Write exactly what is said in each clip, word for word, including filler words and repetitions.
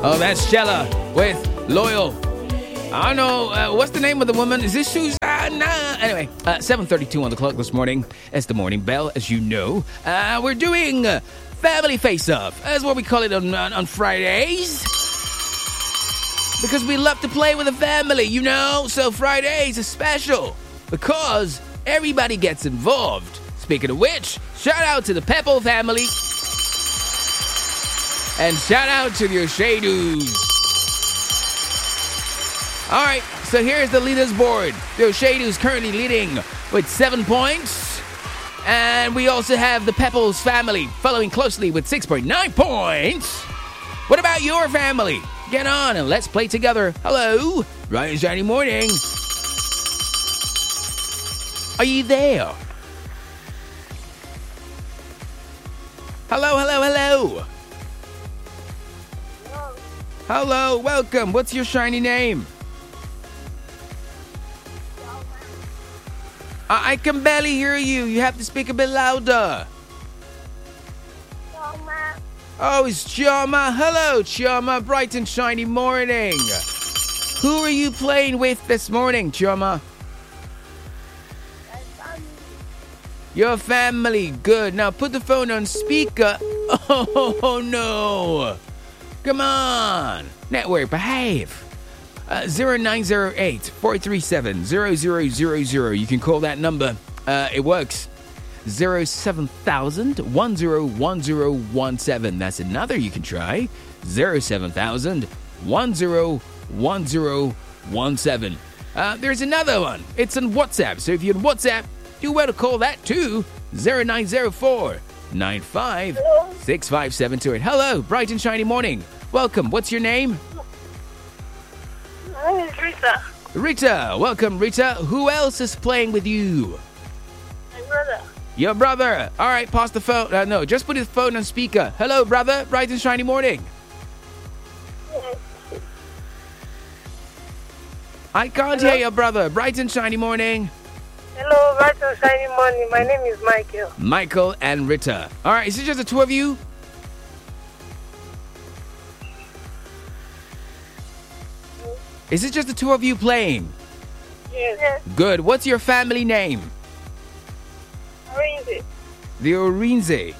Oh, that's Shella with Loyal. I don't know, uh, what's the name of the woman? Is this Susanna? Anyway, uh, seven thirty-two on the clock this morning. It's the morning bell, as you know. Uh, we're doing uh, Family Face-Off. That's what we call it on, on, on Fridays. Because we love to play with the family, you know? So Fridays is special because everybody gets involved. Speaking of which, shout out to the Pepple family. And shout out to the Oshadoos. All right, so here's the leaders board. The Oshadoos currently leading with seven points. And we also have the Pepples family following closely with six point nine points. What about your family? Get on and let's play together. Hello, Ryan Shiny Morning. Are you there? Hello, hello, hello. Hello. Hello, welcome. What's your shiny name? I, I can barely hear you. You have to speak a bit louder. Chioma. Oh, it's Chioma. Hello, Chioma. Bright and shiny morning. Who are you playing with this morning, Chioma? My family. Your family. Good. Now put the phone on speaker. Oh, no. Come on. Network, behave. Uh, zero nine zero eight, four three seven, zero zero zero zero. You can call that number. Uh, it works. zero seven thousand, one zero one zero one seven. That's another you can try. zero seven thousand, one zero one zero one seven. Uh, there's another one. It's on WhatsApp. So if you're on WhatsApp, do well to call that too. zero nine zero four, nine five six five seven two eight. Hello, bright and shiny morning. Welcome. What's your name? My name is Rita. Rita. Welcome, Rita. Who else is playing with you? My brother. Your brother. All right, pass the phone. Uh, no, just put his phone on speaker. Hello, brother. Bright and shiny morning. Yes. I can't Hello? hear your brother. Bright and shiny morning. Hello, bright and shiny morning. My name is Michael. Michael and Rita. All right, is it just the two of you? Is it just the two of you playing? Yes. Yes. Good. What's your family name? Arrange it. The Orinze.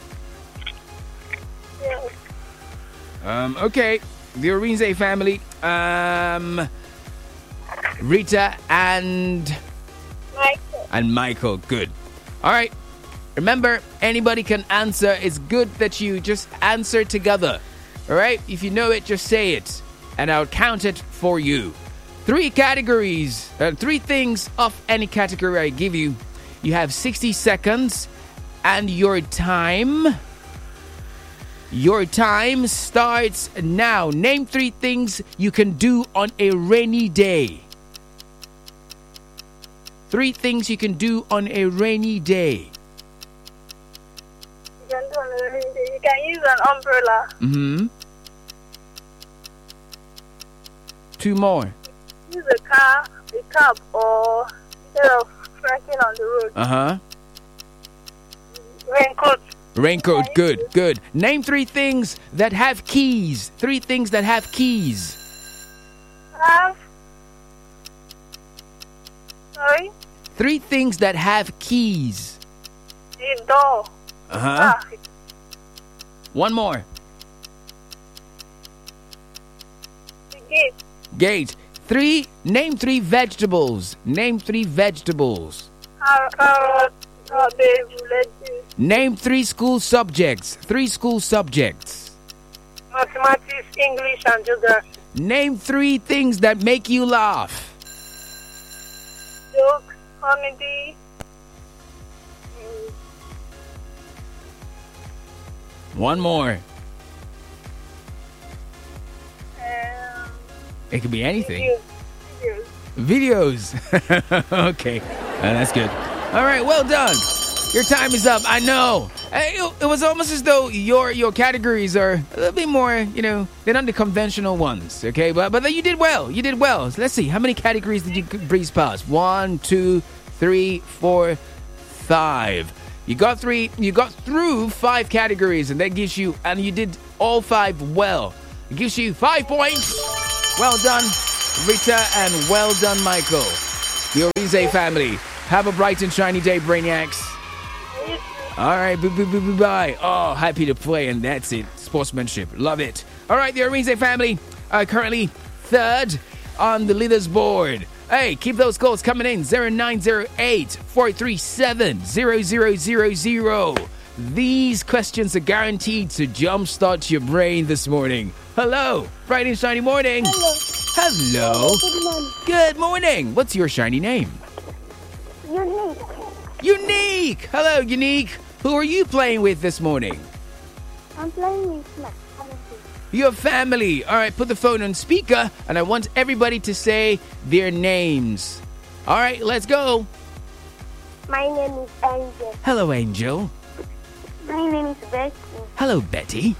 Yes. Um, okay. The Orinze family. Um, Rita and... Michael. And Michael. Good. All right. Remember, anybody can answer. It's good that you just answer together. All right? If you know it, just say it. And I'll count it for you. Three categories. Uh, three things of any category I give you. You have sixty seconds. And your time... Your time starts now. Name three things you can do on a rainy day. Three things you can do on a rainy day. You can do on a rainy day. You can use an umbrella. Mm-hmm. Two more. Use a car, a cab, or instead of trekking on the road. Uh-huh. Raincoat. Raincoat, good, good. Name three things that have keys. Three things that have keys. Have. Sorry? Three things that have keys. A door. Uh-huh. Ah, One more. the gate. Gate. Three, name three vegetables. Name three vegetables. Carrot. Carrot. Cabbage. Lettuce. Name three school subjects. Three school subjects. Mathematics, English, and geography. Name three things that make you laugh. Joke, comedy. mm, One more. Um, It could be anything. videos. Videos. Videos. Okay. Uh, that's good. All right, well done. Your time is up. I know. Hey, It it was almost as though your your categories are a little bit more, you know, they're not the conventional ones, okay? But but you did well. You did well. So let's see. How many categories did you breeze past? One, two, three, four, five. You got three. You got through five categories, and that gives you, and you did all five well. It gives you five points. Well done, Rita, and well done, Michael. The Orize family. Have a bright and shiny day, Brainiacs. All right, boo, boo, boo, boo, bye. Oh, happy to play, and that's it. Sportsmanship. Love it. All right, the Orize family are currently third on the leaders board. Hey, keep those calls coming in. zero nine zero eight, four three seven, zero zero zero zero. These questions are guaranteed to jumpstart your brain this morning. Hello, bright and shiny morning. Hello. Hello. Good morning. Good morning. What's your shiny name? Unique. Unique. Hello, Unique. Who are you playing with this morning? I'm playing with my family. Your family. All right, put the phone on speaker, and I want everybody to say their names. All right, let's go. My name is Angel. Hello, Angel. My name is Betty. Hello, Betty.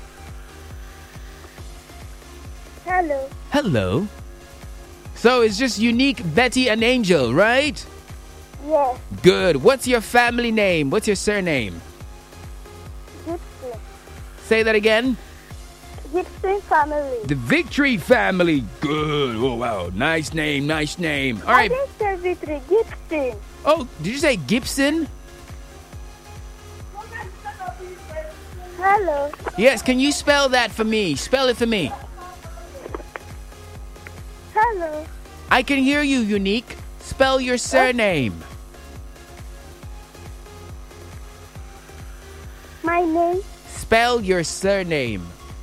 Hello. Hello. So it's just Unique, Betty, and Angel, right? Yes. Good. What's your family name? What's your surname? Gibson. Say that again. Gibson family. The Victory family. Good. Oh, wow. Nice name. Nice name. All I right. didn't say Victory. Gibson. Oh, did you say Gibson? Hello. Yes. Can you spell that for me? Spell it for me. Hello. I can hear you, Unique. Spell your surname. My name. Spell your surname.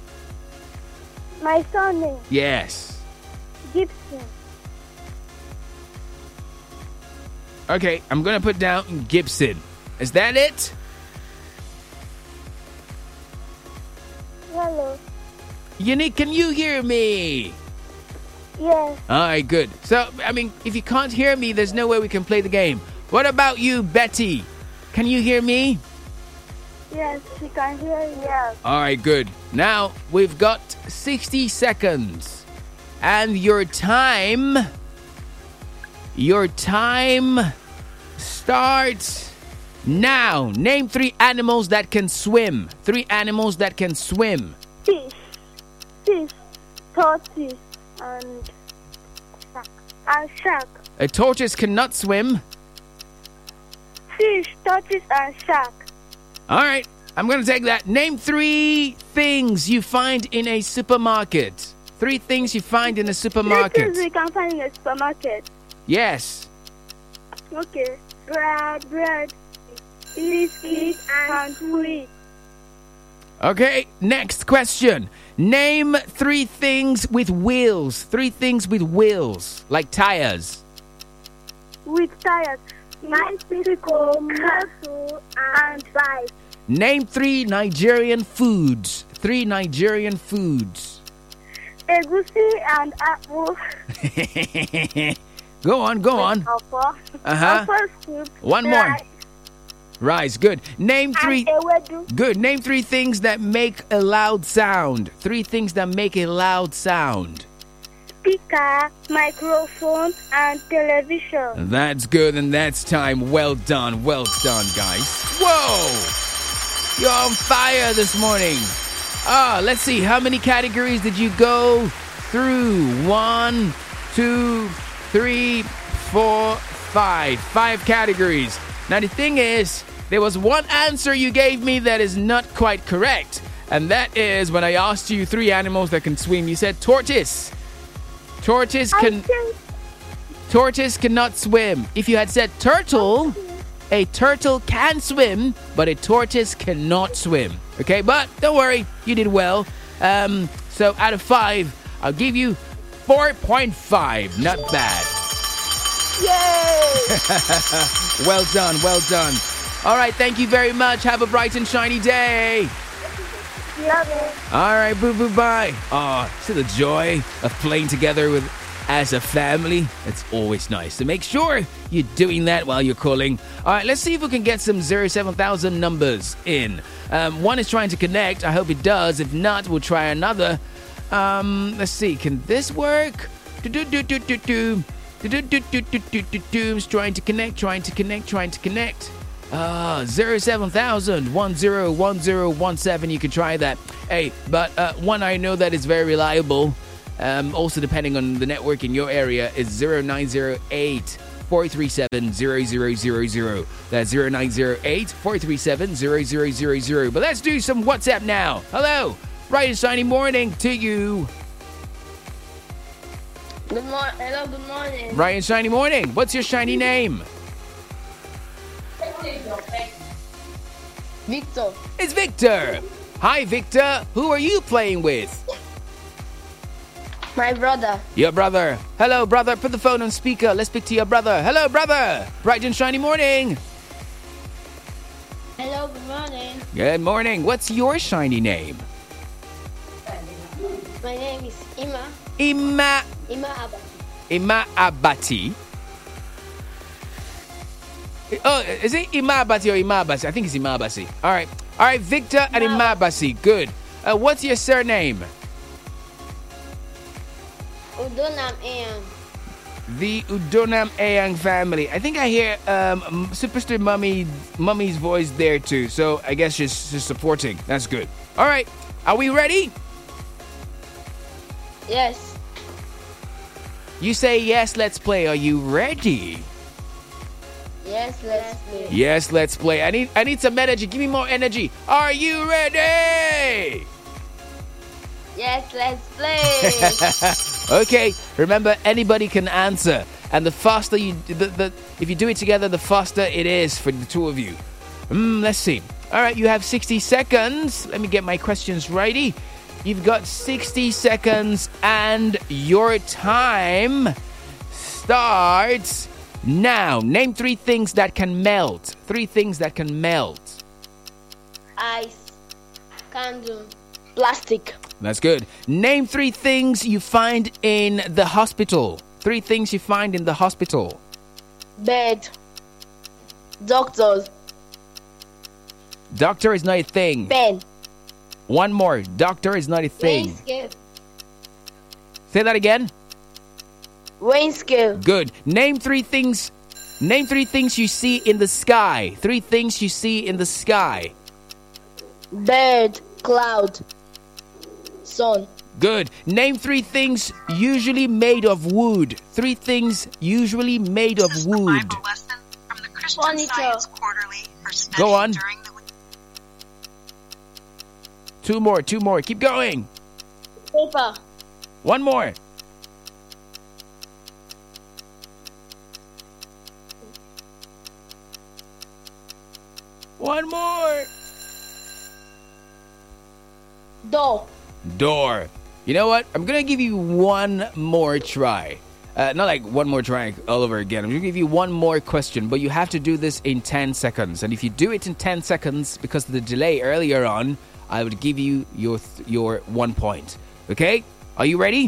My surname. Yes. Gibson. Okay, I'm going to put down Gibson. Is that it? Hello. Unique, can you hear me? Yes. All right, good. So, I mean, if you can't hear me, there's no way we can play the game. What about you, Betty? Can you hear me? Yes, she can hear you. Yes. All right, good. Now, we've got sixty seconds. And your time... Your time starts now. Name three animals that can swim. Three animals that can swim. Fish. Fish. Tortoise. And shark. And shark. A tortoise cannot swim. Fish, tortoise, and shark. All right, I'm going to take that. Name three things you find in a supermarket. Three things you find in a Three supermarket. things we can find in a supermarket. Yes. Okay. Bread, bread, biscuit, and sweet. Okay, next question. Name three things with wheels. Three things with wheels, like tires. With tires. Bicycle, castle, and bike. Name three Nigerian foods. Three Nigerian foods. Egusi and apple. Go on, go on. Apple. Uh-huh. Apple soup. One more. rice, Rice, good. Name three. And ewedu. Good. Name three things that make a loud sound. Three things that make a loud sound. Speaker, microphone, and television. That's good, and that's time. Well done. Well done, guys. Whoa! You're on fire this morning. Ah, let's see. How many categories did you go through? One, two, three, four, five. Five categories. Now, the thing is, there was one answer you gave me that is not quite correct. And that is when I asked you three animals that can swim. You said tortoise. Tortoise I can... think Tortoise cannot swim. If you had said turtle, a turtle can swim, but a tortoise cannot swim. Okay, but don't worry, you did well. Um, so out of five, I'll give you four point five. Not bad. Yay! Well done, well done. All right, thank you very much. Have a bright and shiny day. Love it. All right, boo boo bye. Oh, see the joy of playing together with as a family. It's always nice. So make sure you're doing that while you're calling. All right, let's see if we can get some zero seven thousand numbers in. Um, one is trying to connect. I hope it does. If not, we'll try another. Um, let's see. Can this work? Do do do do do do do do do do do do do. Trying to connect. Trying to connect. Trying to connect. Uh, zero seven thousand one zero one zero one seven. You can try that. Hey, but uh, one I know that is very reliable, um, also depending on the network in your area, is zero nine zero eight four three seven zero zero zero zero. That's zero nine zero eight four three seven zero zero zero zero. But let's do some WhatsApp now. Hello, bright and shiny morning to you. Good morning. Hello, good morning. Bright and shiny morning. What's your shiny name? Victor. It's Victor. Hi, Victor. Who are you playing with? My brother. Your brother. Hello, brother. Put the phone on speaker. Let's speak to your brother. Hello, brother. Bright and shiny morning. Hello, good morning. Good morning. What's your shiny name? My name is Ima. Ima. Ima Abati. Ima Abati. Oh, is it Ima Abati or Ima Abasi? I think it's Ima Abasi. All right. All right, Victor and Ima Abasi. Good. Uh, what's your surname? Udonam Eyang. The Udonam Eyang family. I think I hear um, Superstar Mummy, Mummy's voice there too. So I guess she's, she's supporting. That's good. All right. Are we ready? Yes. You say yes, let's play. Are you ready? Yes, let's play. Yes, let's play. I need I need some energy. Give me more energy. Are you ready? Yes, let's play. Okay, remember anybody can answer, and the faster you the, the if you do it together, the faster it is for the two of you. Mm, let's see. All right, you have sixty seconds. Let me get my questions ready. You've got sixty seconds, and your time starts now. Name three things that can melt. Three things that can melt. Ice. Candle. Plastic. That's good. Name three things you find in the hospital. Three things you find in the hospital. Bed. Doctors. Doctor is not a thing. Pen. One more. Doctor is not a thing. Weighing scale. Say that again. Weighing scale. Good. Name three things. Name three things you see in the sky. Three things you see in the sky. Bird. Cloud. Sun. Good. Name three things usually made of wood. Three things usually made of This is wood. the Bible lesson from the Christian Furniture. Science Quarterly for study Go on. during the week. Two more. Two more. Keep going. Paper. One more. One more. Door. Door. You know what? I'm going to give you one more try. Uh, not like one more try all over again. I'm going to give you one more question, but you have to do this in ten seconds. And if you do it in ten seconds, because of the delay earlier on, I would give you your th- your one point. Okay? Are you ready?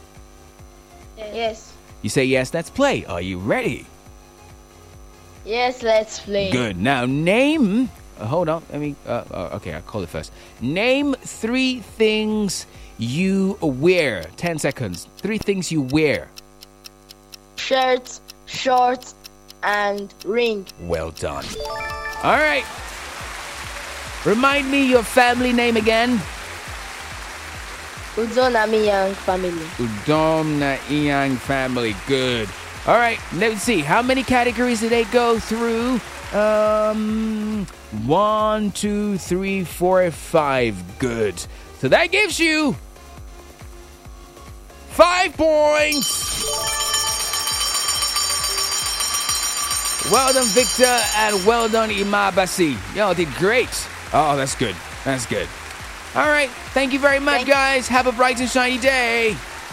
Yes. You say yes, let's play. Are you ready? Yes, let's play. Good. Now name. Uh, hold on. Let me. Uh, uh, okay, I'll call it first. Name three things you wear. Ten seconds. Three things you wear. Shirts, shorts, and ring. Well done. All right. Remind me your family name again. Udonamiyang family. Udom na Iyang family. Good. All right. Let's see. How many categories did they go through? Um, one, two, three, four, five. Good. So that gives you five points. Well done, Victor, and well done, Ima Abasi. Y'all did great. Oh, that's good. That's good. All right. Thank you very much, Thank guys. Have a bright and shiny day.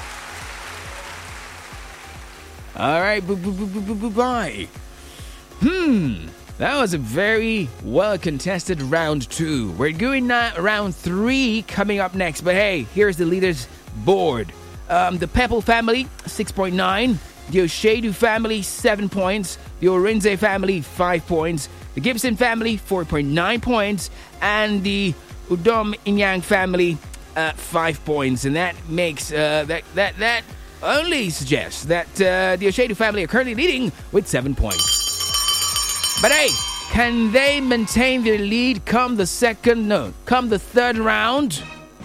All right. Bye. Hmm. That was a very well-contested round two. We're doing that round three coming up next. But hey, here's the leaders board. Um, the Pepple family, six point nine. The Oshedu family, seven points. The Orenze family, five points. The Gibson family, four point nine points. And the Udom Inyang family, uh, five points. And that makes, uh, that, that, that only suggests that uh, the Oshedu family are currently leading with seven points. But hey, Can they maintain their lead come the second, no, come the third round?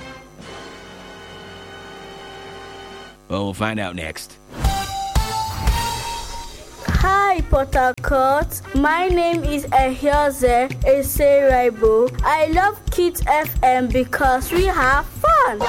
Well, we'll find out next. Hi, Port Harcourt. My name is Ehioze Eseraibo. I love Kids F M because we have fun.